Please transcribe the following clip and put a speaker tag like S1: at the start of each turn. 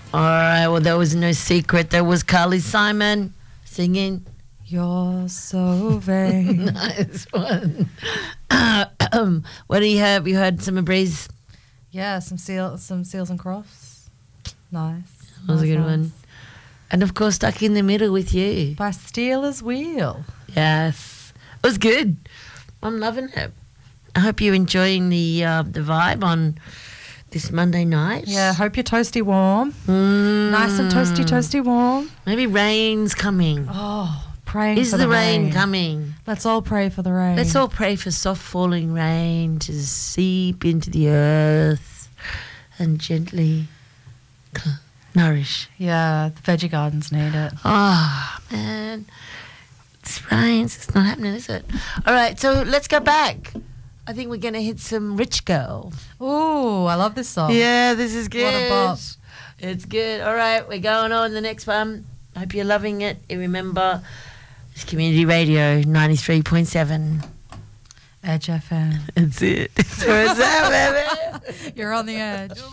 S1: All right, well, that was no secret. That was Carly Simon singing.
S2: You're so vain.
S1: Nice one. What do you have? You heard some of Breeze?
S2: Yeah, some Seals and Crofts. Nice.
S1: That was a good
S2: nice.
S1: one. And, of course, Stuck in the Middle with you.
S2: By Steelers Wheel.
S1: Yes. It was good. I'm loving it. I hope you're enjoying the vibe on this Monday night.
S2: Yeah, hope you're toasty warm. Nice and toasty warm.
S1: Maybe rain's coming.
S2: Oh, praying
S1: Is
S2: for
S1: the rain coming?
S2: Let's all pray for the rain.
S1: Let's all pray for soft falling rain to seep into the earth and gently nourish.
S2: Yeah, the veggie gardens need it.
S1: Oh, man. It rains. It's not happening, is it? All right, so let's go back. I think we're going to hit some Rich Girl.
S2: Ooh, I love this song.
S1: Yeah, this is good.
S2: What a bop.
S1: It's good. All right, we're going on the next one. Hope you're loving it. And remember, it's Community Radio 93.7.
S2: Edge FM.
S1: That's it. That's where it's at, baby.
S2: You're on the edge.